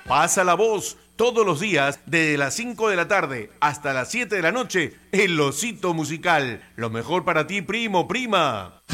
Pasa la voz todos los días desde las 5 de la tarde hasta las 7 de la noche. El Osito Musical. Lo mejor para ti, primo, prima.